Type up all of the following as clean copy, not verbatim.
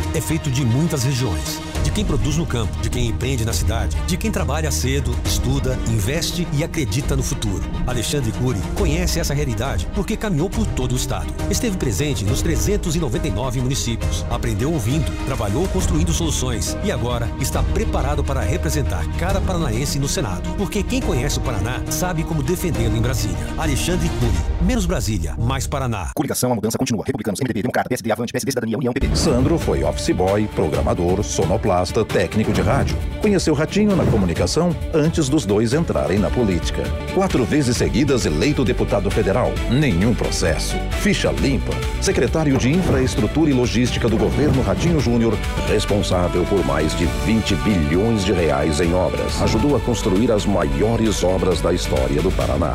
é feito de muitas regiões. De quem produz no campo, de quem empreende na cidade, de quem trabalha cedo, estuda, investe e acredita no futuro. Alexandre Cury conhece essa realidade porque caminhou por todo o estado. Esteve presente nos 399 municípios. Aprendeu ouvindo, trabalhou construindo soluções e agora está preparado para representar cada paranaense no Senado. Porque quem conhece o Paraná sabe como defendê-lo em Brasília. Alexandre Cury. Menos Brasília, mais Paraná. Coligação, a mudança continua. Republicanos, MDB, Democrata, PSD, Avante, PSD, Cidadania, União, PP. Sandro foi office boy, programador, sonoplasta, técnico de rádio. Conheceu Ratinho na comunicação antes dos dois entrarem na política. 4 vezes seguidas eleito deputado federal. Nenhum processo. Ficha limpa. Secretário de Infraestrutura e Logística do governo Ratinho Júnior, responsável por mais de 20 bilhões de reais em obras. Ajudou a construir as maiores obras da história do Paraná.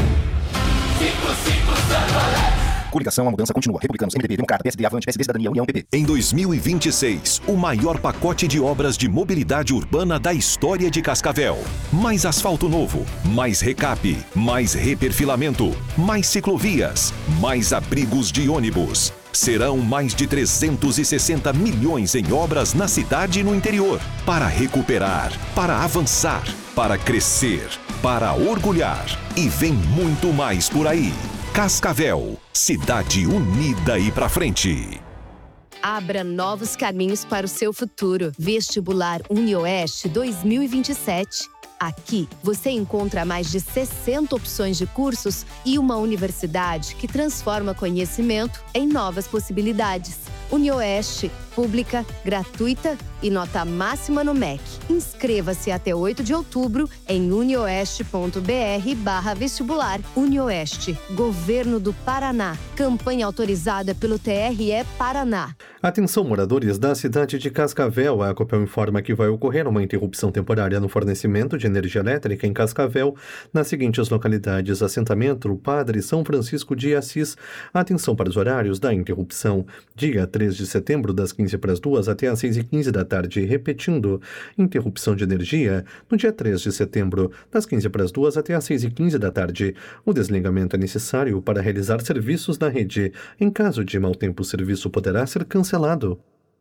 Coligação, a mudança continua. Republicanos, MDB, Democrata, PSD, Avante, PSD, Cidadania, União, PP. Em 2026, o maior pacote de obras de mobilidade urbana da história de Cascavel. Mais asfalto novo, mais recape, mais reperfilamento, mais ciclovias, mais abrigos de ônibus. Serão mais de 360 milhões em obras na cidade e no interior. Para recuperar, para avançar, para crescer, para orgulhar. E vem muito mais por aí. Cascavel, cidade unida e pra frente. Abra novos caminhos para o seu futuro. Vestibular UniOeste 2027. Aqui, você encontra mais de 60 opções de cursos e uma universidade que transforma conhecimento em novas possibilidades. UniOeste, pública, gratuita e nota máxima no MEC. Inscreva-se até 8 de outubro em unioeste.br/vestibular. UniOeste, Governo do Paraná. Campanha autorizada pelo TRE Paraná. Atenção, moradores da cidade de Cascavel. A Copel informa que vai ocorrer uma interrupção temporária no fornecimento de energia elétrica em Cascavel, nas seguintes localidades: assentamento Padre São Francisco de Assis. Atenção para os horários da interrupção. Dia 3 de setembro, das 15:02 até às 6:15 da tarde. Repetindo, interrupção de energia no dia 3 de setembro, das 15:02 até às 6:15 da tarde. O desligamento é necessário para realizar serviços na rede. Em caso de mau tempo, o serviço poderá ser cancelado.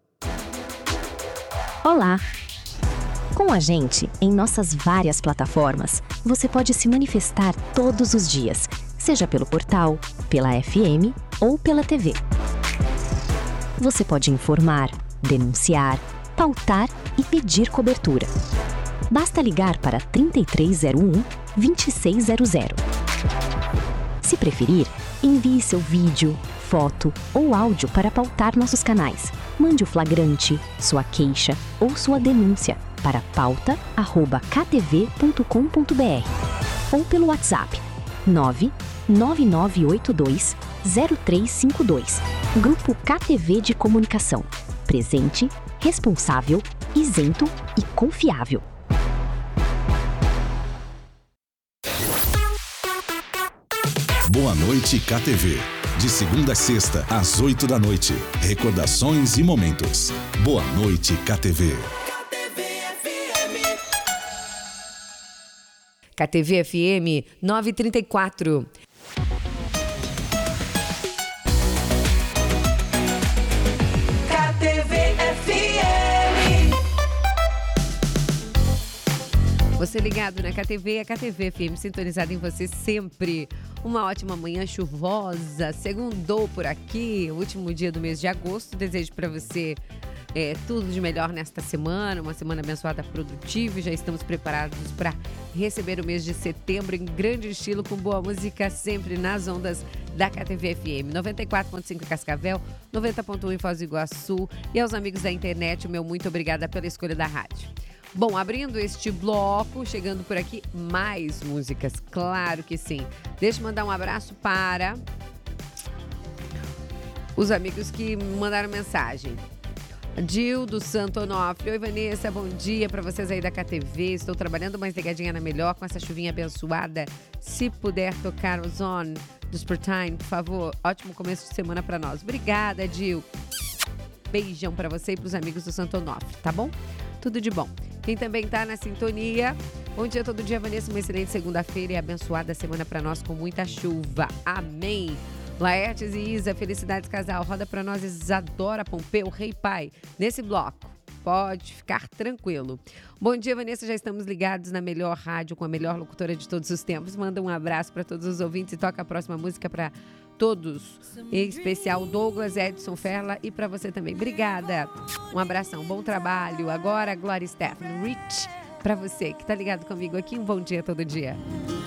Olá! Com a gente, em nossas várias plataformas, você pode se manifestar todos os dias, seja pelo portal, pela FM ou pela TV. Você pode informar, denunciar, pautar e pedir cobertura. Basta ligar para 3301-2600. Se preferir, envie seu vídeo, foto ou áudio para pautar nossos canais. Mande o flagrante, sua queixa ou sua denúncia para pauta@ktv.com.br ou pelo WhatsApp 999820352. Grupo KTV de Comunicação. Presente, responsável, isento e confiável. Boa noite, KTV. De segunda a sexta, às 8 da noite. Recordações e momentos. Boa noite, KTV. KTV FM 934. Você ligado na KTV, a KTV FM sintonizada em você sempre. Uma ótima manhã chuvosa, segundou por aqui, o último dia do mês de agosto. Desejo para você tudo de melhor nesta semana, uma semana abençoada, produtiva. Já estamos preparados para receber o mês de setembro em grande estilo, com boa música sempre nas ondas da KTV FM. 94.5 Cascavel, 90.1 em Foz do Iguaçu. E aos amigos da internet, o meu muito obrigada pela escolha da rádio. Bom, abrindo este bloco, chegando por aqui, mais músicas, claro que sim. Deixa eu mandar um abraço para os amigos que mandaram mensagem. Dil do Santo Onofre. Oi, Vanessa, bom dia para vocês aí da KTV. Estou trabalhando mais ligadinha na melhor com essa chuvinha abençoada. Se puder tocar o Zone do Springtime, por favor. Ótimo começo de semana para nós. Obrigada, Dil. Beijão para você e para os amigos do Santo Onofre, tá bom? Tudo de bom. Quem também tá na sintonia, bom dia todo dia, Vanessa, uma excelente segunda-feira e abençoada semana para nós com muita chuva. Amém. Laertes e Isa, felicidades casal. Roda pra nós Isadora Pompeu, Rei Pai, nesse bloco. Pode ficar tranquilo. Bom dia, Vanessa. Já estamos ligados na melhor rádio com a melhor locutora de todos os tempos. Manda um abraço para todos os ouvintes e toca a próxima música para todos. Em especial Douglas, Edson Ferla e para você também. Obrigada. Um abração, bom trabalho. Agora, Glória Stefan, Rich, para você que tá ligado comigo aqui. Um bom dia todo dia.